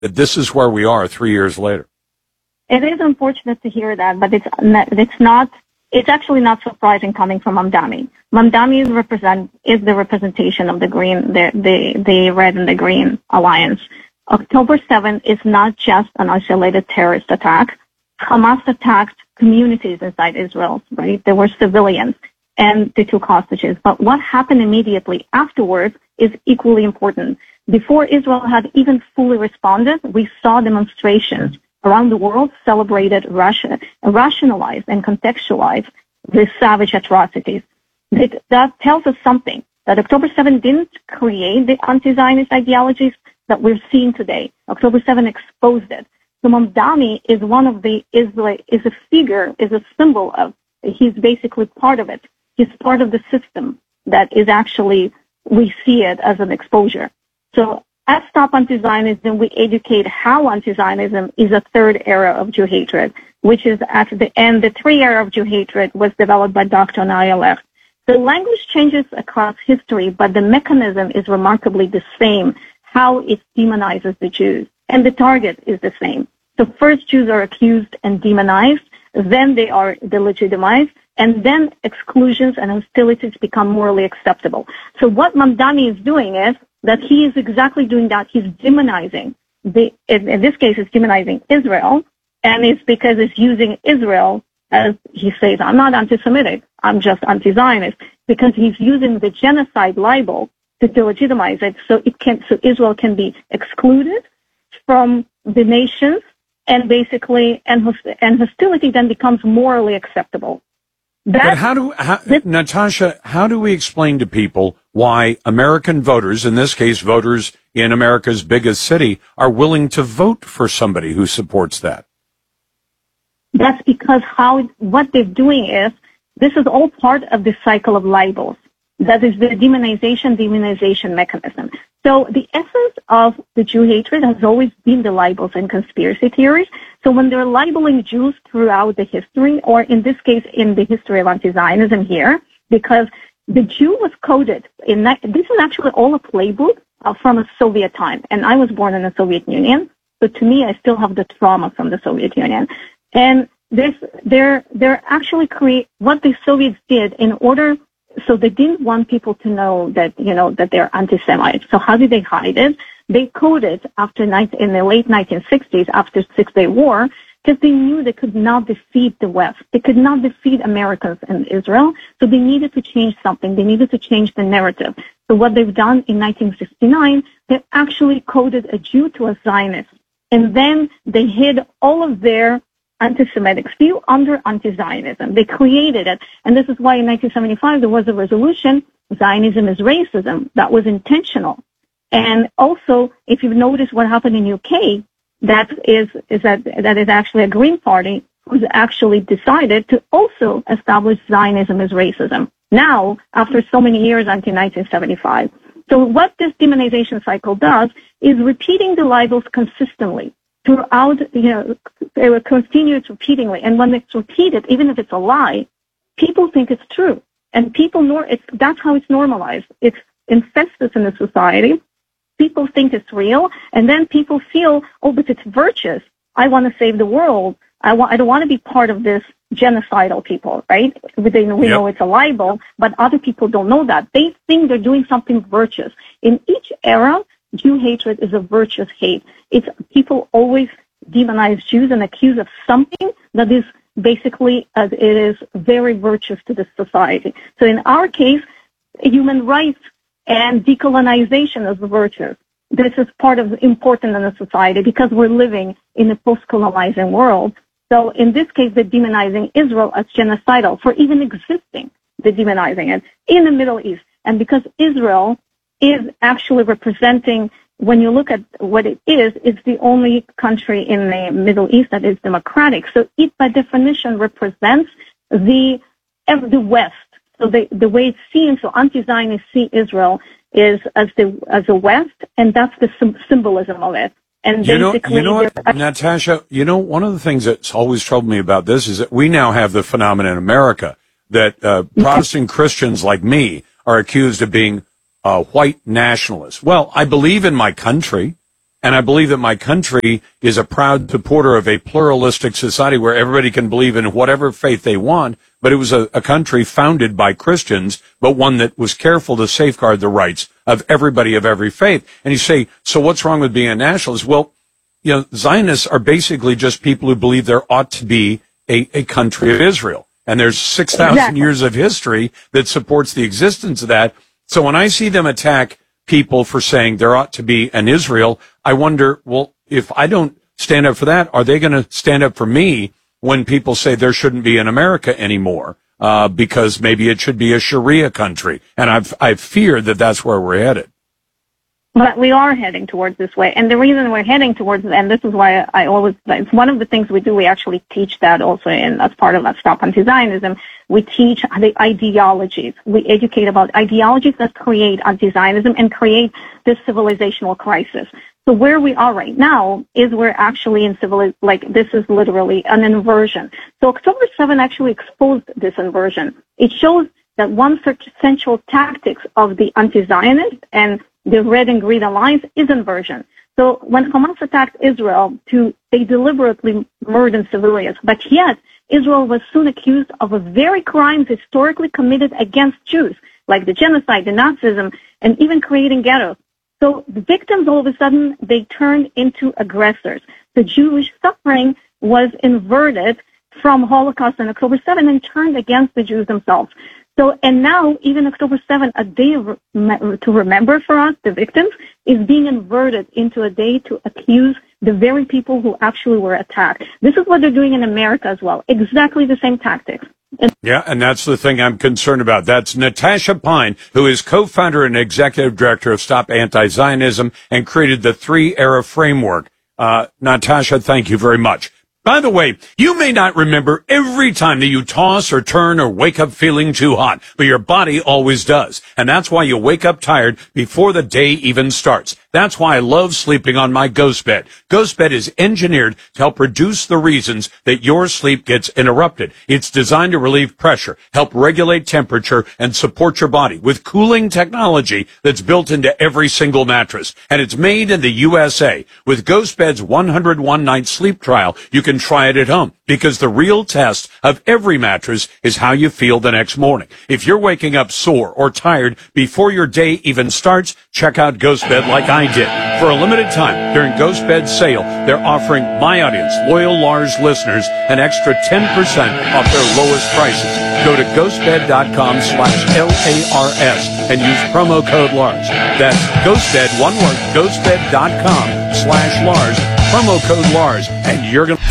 that this is where we are 3 years later. It is unfortunate to hear that, but it's actually not surprising coming from Mamdani. Mamdani is the representation of the green, the red and the green alliance. October 7th is not just an isolated terrorist attack. Hamas attacked communities inside Israel, right? There were civilians and they took hostages. But what happened immediately afterwards is equally important. Before Israel had even fully responded, we saw demonstrations around the world celebrated Russia, rationalized and contextualized the savage atrocities. That tells us something, that October 7th didn't create the anti-Zionist ideologies that we're seeing today. October 7th exposed it. So Mamdani is is a figure, is a symbol of, he's basically part of it. He's part of the system that is actually, we see it as an exposure. So at Stop Anti-Zionism, we educate how anti-Zionism is a third era of Jew hatred, which is at the end. The three era of Jew hatred was developed by Dr. Nadia Lech. The language changes across history, but the mechanism is remarkably the same, how it demonizes the Jews. And the target is the same. So first Jews are accused and demonized, then they are delegitimized, and then exclusions and hostilities become morally acceptable. So what Mamdani is doing is that he is exactly doing that. He's demonizing, in this case, it's demonizing Israel, and it's because it's using Israel as he says, I'm not anti-Semitic, I'm just anti-Zionist, because he's using the genocide libel to delegitimize it, so Israel can be excluded from the nations, and basically, and hostility then becomes morally acceptable. But Natasha, how do we explain to people why American voters, in this case voters in America's biggest city, are willing to vote for somebody who supports that? That's because what they're doing is, this is all part of the cycle of libels. That is the demonization mechanism. So the essence of the Jew hatred has always been the libels and conspiracy theories. So when they're libeling Jews throughout the history, or in this case, in the history of anti-Zionism here, because the Jew was coded this is actually all a playbook from a Soviet time. And I was born in the Soviet Union. So to me, I still have the trauma from the Soviet Union. And they're actually what the Soviets did in order, so they didn't want people to know that, that they're anti-Semites. So how did they hide it? They coded in the late 1960s, after the Six-Day War, because they knew they could not defeat the West. They could not defeat Americans and Israel. So they needed to change something. They needed to change the narrative. So what they've done in 1969, they actually coded a Jew to a Zionist. And then they hid all of their anti-Semitic view under anti-Zionism. They created it. And this is why in 1975 there was a resolution, Zionism is racism. That was intentional. And also, if you've noticed what happened in UK, that is actually a Green Party who's actually decided to also establish Zionism as racism. Now, after so many years, until 1975. So what this demonization cycle does is repeating the libels consistently throughout, it continues repeatingly. And when it's repeated, even if it's a lie, people think it's true. And that's how it's normalized. It's infested in the society. People think it's real. And then people feel, but it's virtuous. I want to save the world. I don't want to be part of this genocidal people, right? We know it's a libel, but other people don't know that. They think they're doing something virtuous. In each era, Jew hatred is a virtuous hate. It's people always demonize Jews and accuse of something that is basically, it is very virtuous to the society. So in our case, human rights and decolonization is virtuous. This is part of important in the society because we're living in a post-colonizing world. So in this case, they're demonizing Israel as genocidal for even existing. They're demonizing it in the Middle East. And because Israel is actually representing, when you look at what it is, it's the only country in the Middle East that is democratic. So it, by definition, represents the West. So the way it's seen, so anti-Zionists see Israel is as the West, and that's the symbolism of it. And basically, Natasha, one of the things that's always troubled me about this is that we now have the phenomenon in America that Protestant Christians like me are accused of being white nationalists. Well, I believe in my country. And I believe that my country is a proud supporter of a pluralistic society where everybody can believe in whatever faith they want. But it was a country founded by Christians, but one that was careful to safeguard the rights of everybody of every faith. And you say, so what's wrong with being a nationalist? Well, you know, Zionists are basically just people who believe there ought to be a country of Israel. And there's 6,000 years of history that supports the existence of that. So when I see them attack people for saying there ought to be an Israel, I wonder, well, if I don't stand up for that, are they going to stand up for me when people say there shouldn't be an America anymore, because maybe it should be a Sharia country? And I fear that that's where we're headed. But we are heading towards this way. And the reason we're heading towards it, and this is why it's one of the things we do, we actually teach that also as part of Stop Anti-Zionism. We teach the ideologies. We educate about ideologies that create anti-Zionism and create this civilizational crisis. So where we are right now is we're actually in this is literally an inversion. So October 7 actually exposed this inversion. It shows that one central tactics of the anti-Zionist and the Red and Green Alliance is inversion. So when Hamas attacked Israel, they deliberately murdered civilians, but yet Israel was soon accused of a very crimes historically committed against Jews, like the genocide, the Nazism, and even creating ghettos. So the victims, all of a sudden, they turned into aggressors. The Jewish suffering was inverted from Holocaust on October 7 and turned against the Jews themselves. So, and now, even October 7, a day to remember for us, the victims, is being inverted into a day to accuse the very people who actually were attacked. This is what they're doing in America as well. Exactly the same tactics. Yeah, and that's the thing I'm concerned about. That's Natasha Pine, who is co-founder and executive director of Stop Anti-Zionism and created the 3-era framework. Natasha, thank you very much. By the way, you may not remember every time that you toss or turn or wake up feeling too hot, but your body always does. And that's why you wake up tired before the day even starts. That's why I love sleeping on my Ghost Bed. Ghost Bed is engineered to help reduce the reasons that your sleep gets interrupted. It's designed to relieve pressure, help regulate temperature, and support your body with cooling technology that's built into every single mattress. And it's made in the USA. With Ghost Bed's 101-night sleep trial, you can try it at home, because the real test of every mattress is how you feel the next morning. If you're waking up sore or tired before your day even starts, check out Ghost Bed like I did. For a limited time, during Ghost Bed's sale, they're offering my audience, loyal Lars listeners, an extra 10% off their lowest prices. Go to ghostbed.com/LARS and use promo code Lars. That's Ghostbed, one word, ghostbed.com/Lars, promo code Lars, and you're going to...